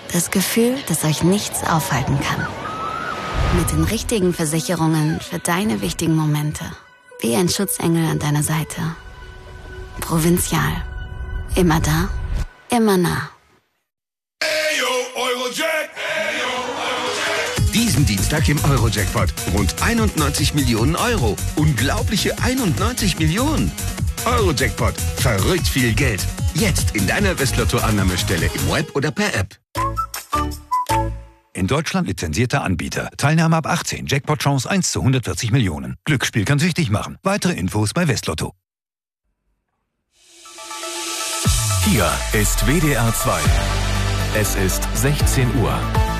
Das Gefühl, dass euch nichts aufhalten kann. Mit den richtigen Versicherungen für deine wichtigen Momente. Wie ein Schutzengel an deiner Seite. Provinzial. Immer da, immer nah. Diesen Dienstag im Euro-Jackpot. Rund 91 Millionen Euro. Unglaubliche 91 Millionen. Euro-Jackpot. Verrückt viel Geld. Jetzt in deiner Westlotto-Annahmestelle im Web oder per App. In Deutschland lizenzierter Anbieter. Teilnahme ab 18. Jackpot-Chance 1 zu 140 Millionen. Glücksspiel kann süchtig machen. Weitere Infos bei Westlotto. Hier ist WDR 2. Es ist 16 Uhr.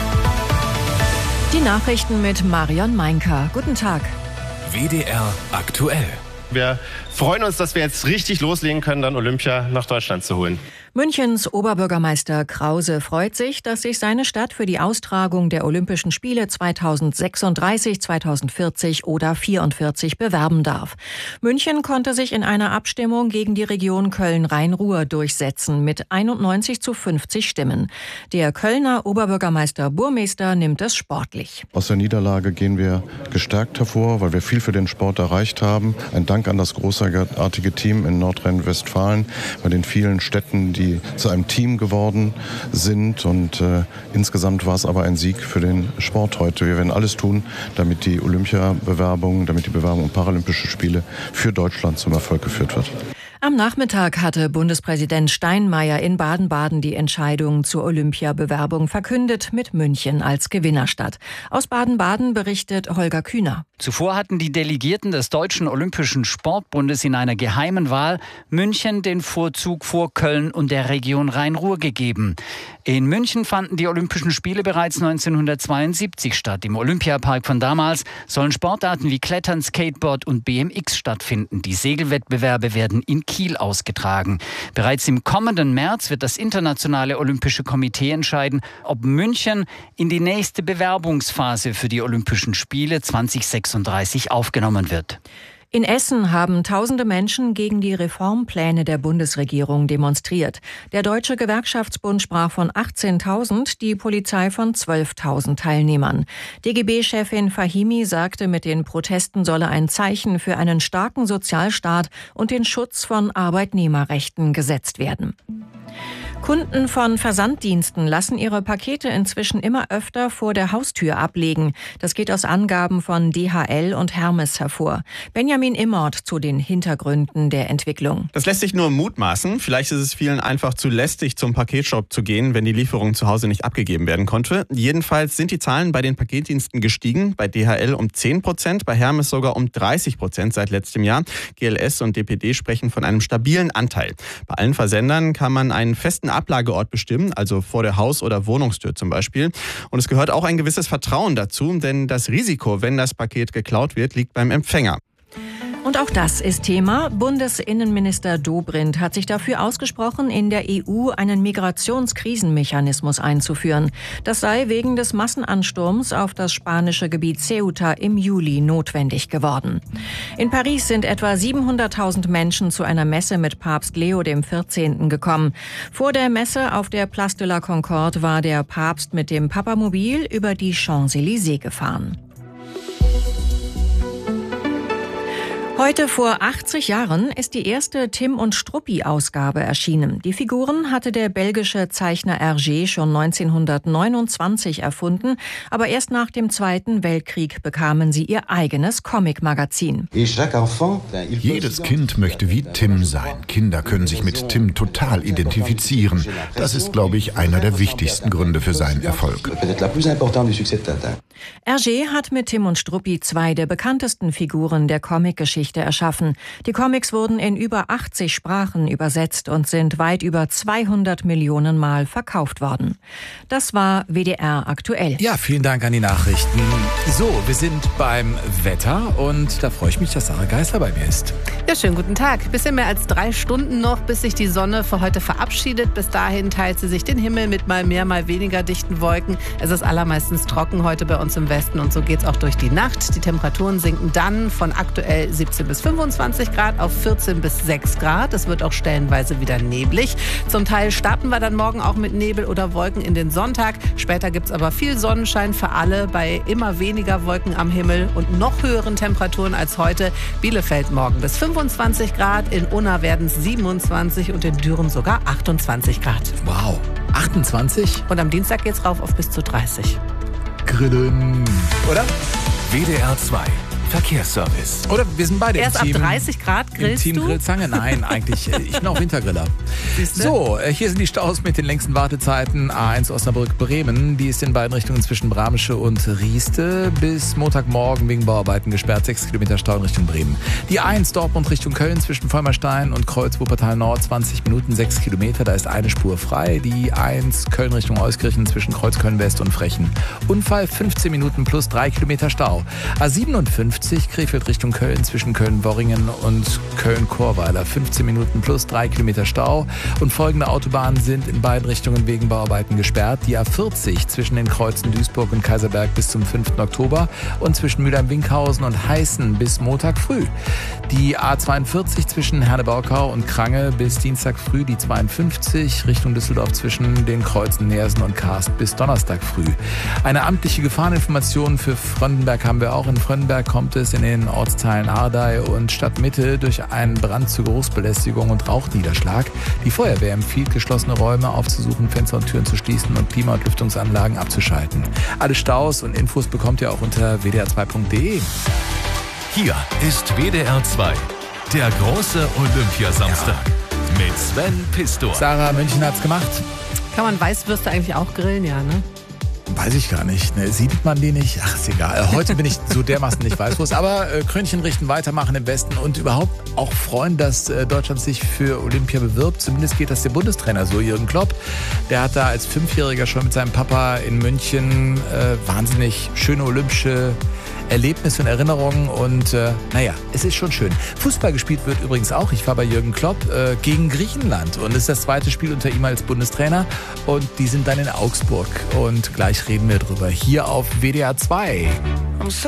Die Nachrichten mit Marion Meinker. Guten Tag. WDR aktuell. Wir freuen uns, dass wir jetzt richtig loslegen können, dann Olympia nach Deutschland zu holen. Münchens Oberbürgermeister Krause freut sich, dass sich seine Stadt für die Austragung der Olympischen Spiele 2036, 2040 oder 44 bewerben darf. München konnte sich in einer Abstimmung gegen die Region Köln-Rhein-Ruhr durchsetzen mit 91 zu 50 Stimmen. Der Kölner Oberbürgermeister Burmester nimmt es sportlich. Aus der Niederlage gehen wir gestärkt hervor, weil wir viel für den Sport erreicht haben. Ein Dank an das großartige Team in Nordrhein-Westfalen, bei den vielen Städten, die zu einem Team geworden sind. Und insgesamt war es aber ein Sieg für den Sport heute. Wir werden alles tun, damit die Olympia-Bewerbung, damit die Bewerbung um Paralympische Spiele für Deutschland zum Erfolg geführt wird. Am Nachmittag hatte Bundespräsident Steinmeier in Baden-Baden die Entscheidung zur Olympiabewerbung verkündet, mit München als Gewinnerstadt. Aus Baden-Baden berichtet Holger Kühner. Zuvor hatten die Delegierten des Deutschen Olympischen Sportbundes in einer geheimen Wahl München den Vorzug vor Köln und der Region Rhein-Ruhr gegeben. In München fanden die Olympischen Spiele bereits 1972 statt. Im Olympiapark von damals sollen Sportarten wie Klettern, Skateboard und BMX stattfinden. Die Segelwettbewerbe werden in Kiel ausgetragen. Bereits im kommenden März wird das Internationale Olympische Komitee entscheiden, ob München in die nächste Bewerbungsphase für die Olympischen Spiele 2036 aufgenommen wird. In Essen haben tausende Menschen gegen die Reformpläne der Bundesregierung demonstriert. Der Deutsche Gewerkschaftsbund sprach von 18.000, die Polizei von 12.000 Teilnehmern. DGB-Chefin Fahimi sagte, mit den Protesten solle ein Zeichen für einen starken Sozialstaat und den Schutz von Arbeitnehmerrechten gesetzt werden. Kunden von Versanddiensten lassen ihre Pakete inzwischen immer öfter vor der Haustür ablegen. Das geht aus Angaben von DHL und Hermes hervor. Benjamin Immort zu den Hintergründen der Entwicklung. Das lässt sich nur mutmaßen. Vielleicht ist es vielen einfach zu lästig, zum Paketshop zu gehen, wenn die Lieferung zu Hause nicht abgegeben werden konnte. Jedenfalls sind die Zahlen bei den Paketdiensten gestiegen. Bei DHL um 10%, bei Hermes sogar um 30% seit letztem Jahr. GLS und DPD sprechen von einem stabilen Anteil. Bei allen Versendern kann man einen festen Ablageort bestimmen, also vor der Haus- oder Wohnungstür zum Beispiel. Und es gehört auch ein gewisses Vertrauen dazu, denn das Risiko, wenn das Paket geklaut wird, liegt beim Empfänger. Und auch das ist Thema. Bundesinnenminister Dobrindt hat sich dafür ausgesprochen, in der EU einen Migrationskrisenmechanismus einzuführen. Das sei wegen des Massenansturms auf das spanische Gebiet Ceuta im Juli notwendig geworden. In Paris sind etwa 700.000 Menschen zu einer Messe mit Papst Leo XIV. Gekommen. Vor der Messe auf der Place de la Concorde war der Papst mit dem Papamobil über die Champs-Élysées gefahren. Heute vor 80 Jahren ist die erste Tim und Struppi-Ausgabe erschienen. Die Figuren hatte der belgische Zeichner Hergé schon 1929 erfunden, aber erst nach dem Zweiten Weltkrieg bekamen sie ihr eigenes Comic-Magazin. Jedes Kind möchte wie Tim sein. Kinder können sich mit Tim total identifizieren. Das ist, glaube ich, einer der wichtigsten Gründe für seinen Erfolg. Hergé hat mit Tim und Struppi zwei der bekanntesten Figuren der Comicgeschichte erschaffen. Die Comics wurden in über 80 Sprachen übersetzt und sind weit über 200 Millionen Mal verkauft worden. Das war WDR aktuell. Ja, vielen Dank an die Nachrichten. So, wir sind beim Wetter und da freue ich mich, dass Sarah Geisler bei mir ist. Ja, schönen guten Tag. Bisschen mehr als 3 Stunden noch, bis sich die Sonne für heute verabschiedet. Bis dahin teilt sie sich den Himmel mit mal mehr, mal weniger dichten Wolken. Es ist allermeistens trocken heute bei uns uns im Westen und so geht's auch durch die Nacht. Die Temperaturen sinken dann von aktuell 17 bis 25 Grad auf 14 bis 6 Grad. Es wird auch stellenweise wieder neblig. Zum Teil starten wir dann morgen auch mit Nebel oder Wolken in den Sonntag. Später gibt's aber viel Sonnenschein für alle bei immer weniger Wolken am Himmel und noch höheren Temperaturen als heute. Bielefeld morgen bis 25 Grad, in Unna werden es 27 und in Düren sogar 28 Grad. Wow, 28? Und am Dienstag geht's rauf auf bis zu 30. Grillen, oder? WDR 2 Verkehrsservice. Oder wir sind beide Erst im Team. ab 30 Grad grillst Im Team du? Grillzange? Nein, eigentlich. Ich bin auch Wintergriller. So, hier sind die Staus mit den längsten Wartezeiten. A1 Osnabrück-Bremen. Die ist in beiden Richtungen zwischen Bramsche und Rieste. Bis Montagmorgen wegen Bauarbeiten gesperrt. 6 Kilometer Stau in Richtung Bremen. Die A1 Dortmund Richtung Köln zwischen Vollmerstein und Kreuz Wuppertal Nord. 20 Minuten, 6 Kilometer. Da ist eine Spur frei. Die A1 Köln Richtung Euskirchen zwischen Kreuz Köln West und Frechen. Unfall 15 Minuten plus 3 Kilometer Stau. A57 Krefeld Richtung Köln zwischen Köln-Worringen und Köln-Chorweiler. 15 Minuten plus 3 Kilometer Stau. Und folgende Autobahnen sind in beiden Richtungen wegen Bauarbeiten gesperrt. Die A40 zwischen den Kreuzen Duisburg und Kaiserberg bis zum 5. Oktober und zwischen Mülheim-Winkhausen und Heißen bis Montag früh. Die A42 zwischen Herne-Baukau und Krange bis Dienstag früh. Die 52 Richtung Düsseldorf zwischen den Kreuzen Neersen und Karst bis Donnerstag früh. Eine amtliche Gefahreninformation für Fröndenberg haben wir auch. In Fröndenberg kommt es in den Ortsteilen Ardey und Stadtmitte durch einen Brand zu Geruchsbelästigung und Rauchniederschlag. Die Feuerwehr empfiehlt, geschlossene Räume aufzusuchen, Fenster und Türen zu schließen und Klima- und Lüftungsanlagen abzuschalten. Alle Staus und Infos bekommt ihr auch unter wdr2.de. Hier ist WDR 2, der große Olympiasamstag mit Sven Pistor. Sarah, München hat's gemacht. Kann man Weißwürste eigentlich auch grillen? Ja, ne? Weiß ich gar nicht. Ne? Sieht man die nicht? Ach, ist egal. Heute bin ich so dermaßen nicht Weißwurst. Aber Krönchen richten, weitermachen im Westen und überhaupt auch freuen, dass Deutschland sich für Olympia bewirbt. Zumindest geht das dem Bundestrainer so, Jürgen Klopp. Der hat da als 5-Jähriger schon mit seinem Papa in München wahnsinnig schöne olympische Erlebnisse und Erinnerungen und naja, es ist schon schön. Fußball gespielt wird übrigens auch, ich war bei Jürgen Klopp, gegen Griechenland und es ist das zweite Spiel unter ihm als Bundestrainer und die sind dann in Augsburg und gleich reden wir drüber hier auf WDR 2.